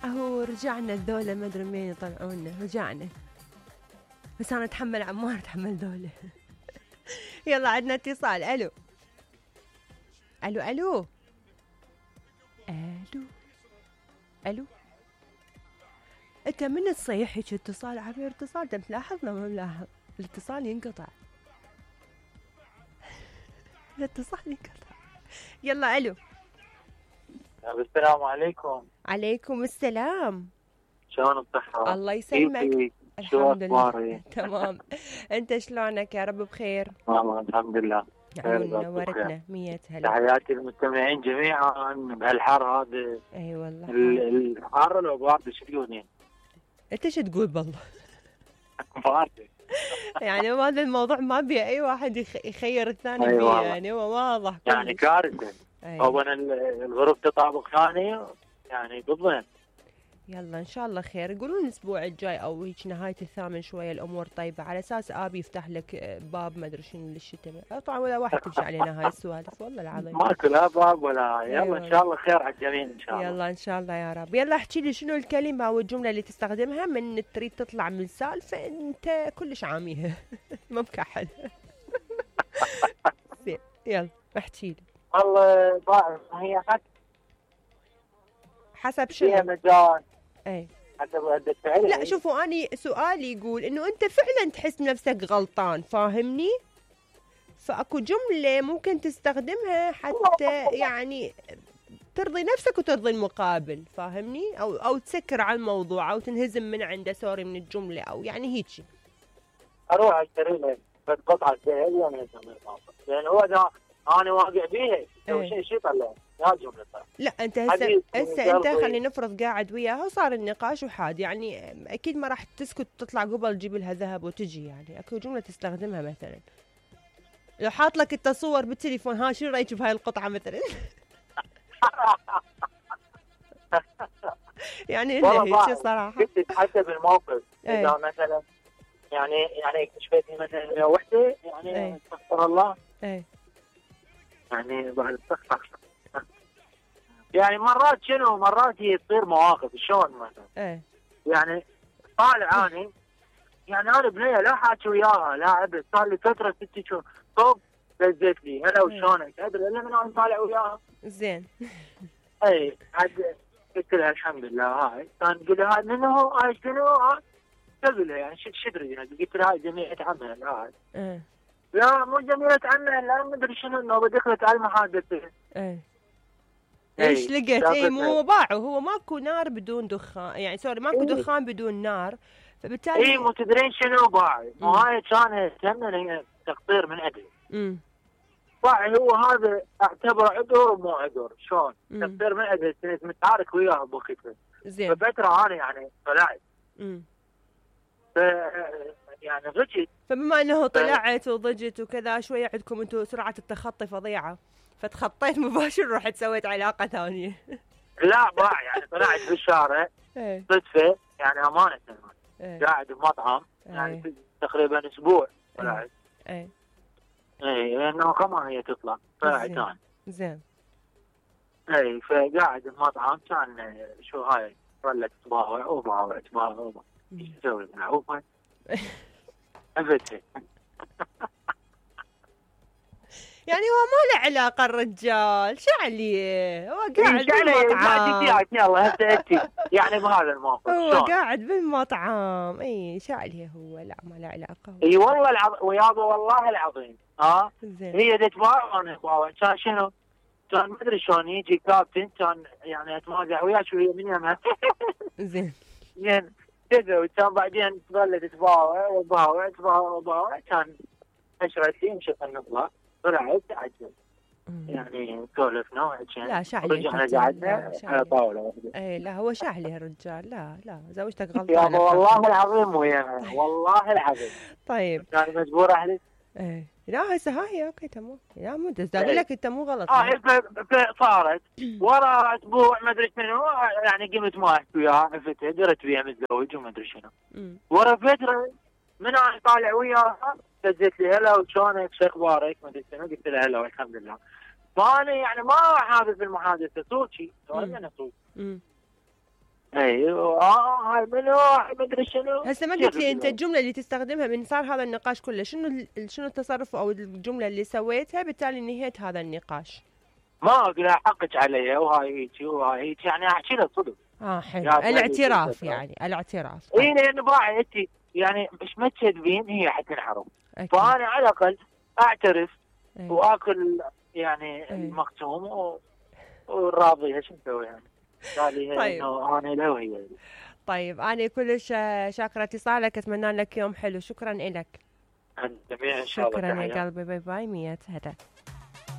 اهو رجعنا الذولا ما ادري منين يطلعونا، رجعنا بس انا اتحمل عمار اتحمل ذولا. يلا عندنا اتصال. الو الو الو الو الو، انت من تصيح هيك اتصال عبير اتصال؟ انت ملاحظنا ما ملاحظ الاتصال ينقطع. الاتصال ينقطع. يلا الو. السلام عليكم. عليكم السلام. شلون الصحة؟ الله يسلمك. الحمد لله تمام. انت شلونك؟ يا رب بخير. والله الحمد لله. نورتنا 100 هلا. تحياتي للمستمعين جميعا بهالحر هذا. اي والله الحر لو بارده شو تقولين؟ انت شو تقول بالله؟ بارده. يعني هذا الموضوع ما بي اي واحد يخير الثاني فيه يعني هو واضح يعني كارثه. اولا الغرف تطابق ثاني يعني بالضبط. يلا ان شاء الله خير. يقولون الاسبوع الجاي او هيك نهايه الثامن شويه الامور طيبه، على اساس ابي يفتح لك باب ما ادري شنو للشتاء. طبعا ولا واحد تمشي علينا هاي السوالف والله العظيم. ماكو لا باب ولا. يلا ان شاء الله خير على الجميع ان شاء الله. يلا ان شاء الله يا رب. يلا احكي لي شنو الكلمه او الجمله اللي تستخدمها من تريد تطلع من سالفه انت كلش عاميها. ما مكحل. زين يلا احكي لي. والله هي حسب شنو؟ فيها مجال. اي حسب ردة فعلها. لا شوفوا، اني سؤالي يقول انه انت فعلا تحس نفسك غلطان، فاهمني؟ فاكو جمله ممكن تستخدمها حتى يعني ترضي نفسك وترضي المقابل، فاهمني؟ او تسكر على الموضوع او تنهزم من عنده سوري من الجمله او يعني هيك. اروح اشتري له بس قطعه زي اليوم لان هو ده انا واقع بيها. لو شيء طلع يا جمله. لا انت هسه انت خلينا نفرض قاعد وياها وصار النقاش وحاد، يعني اكيد ما راح تسكت تطلع قبل تجيب لها ذهب وتجي. يعني اكو جمله تستخدمها مثلا لو حاط لك التصور بالتليفون، ها شو رايك بهاي القطعه مثلا؟ يعني هيك صراحه حسب الموقف. اذا مثلا يعني اكتشفتني مثلا وحده يعني استغفر الله. يعني بعد استغفر يعني مرات هي تصير مواقف شلون مثلا. يعني طالع اني يعني انا بنيه لا حاكي وياها لا عبد صار لي فتره ستي شهور طب دزت لي هلا وشلونك ادري الا من انا طالع وياها. زين. اي عاد قلت لها الحمد لله. هاي كان تقول لها منو هاي شنو تقول لها يعني شو تريدين؟ قلت لها هاي جميعة عمل. هاي لا مو جميلة عمل لا ما ادري شنو النوبه دخلت على المحادثه. ايش لقيت؟ مو باعوا هو ماكو نار بدون دخان، يعني سوري ماكو دخان بدون نار، فبالتالي مو تدرين شنو باعي. وهاي كانت هي تقصير من عدل. باعي هو هذا اعتبره عذر ومو عذر شلون؟ تقصير من عدل كنت متعارك وياه بوقتها. زين. ففتره انا يعني طلعت. يعني ضجت. فبما انه طلعت وضجت وكذا شويه عندكم انتم سرعه التخطي فظيعه، فتخطيت مباشر رحت سويت علاقه ثانيه. لا باع يعني طلعت بالشارع صدفه يعني امانه قاعد بمطعم يعني تقريبا اسبوع طلعت. لانه كمان هي تطلع طلعت انا. زين. فقاعد بمطعم كان شو هاي ظلت تباوع وباوع تباوع ايش تسوي معروفه. يعني هو ما له علاقه الرجال شو عليه؟ هو قاعد بالمطعم. يلا هسه يعني بهذا الموقف هو قاعد بالمطعم. شو عليه هو؟ لا ما له علاقه. والله ويابا والله العظيم. هي تتباوع وانا اتباوع. كان شنو؟ كان ما ادري شلون يجي كابتن كان يعني اتمازح وياه شويه من يمه. زين. زين كذا وكان بعدين ظلت تتباوع وباوع كان 10 سنين شفنا نطلع طلعت عجل. يعني سولفنا لا شعلي رجعنا قعدنا على طاوله واحده. لا هو شعلي الرجال. لا زوجتك غلطانه. يا والله العظيم ويانا والله العظيم. طيب كان مجبور احلف. لا هسه هاي اوكي تمام. لا مو اقول لك انت مو غلط. صارت ورا اسبوع ما ادري شنو يعني قمت ما احكي وياها عرفتها درت وياها متزوج وما ادري شنو. ورا فتره من انا طالع وياها دزت لي هلا وشلونك شو اخبارك ما ادري شنو قلت لها هلا والحمد لله. فانا يعني ما حابب المحادثه صوتي انا صوت. ايوه هاي منو ما ادري شنو. هسه ما قلت لي انت الجمله اللي تستخدمها من صار هذا النقاش كله، شنو التصرف او الجمله اللي سويتها بالتالي نهيت هذا النقاش؟ ما اقول حقك علي وهاي هيك وهاي هيك، يعني احكي له صدق. حلو الاعتراف، يعني الاعتراف. اي لان باعي انت يعني مش ما تكذبين هي حتنحرم، فانا على الاقل اعترف واكل يعني المختوم والراضيه. شو نسوي يعني؟ قال طيب. انه انا لا وهي. طيب انا كلش شاكره اتصالك، اتمنى لك يوم حلو. شكرا لك. الجميع ان شاء الله. شكرا يا قلبي، باي باي. 100 هلا.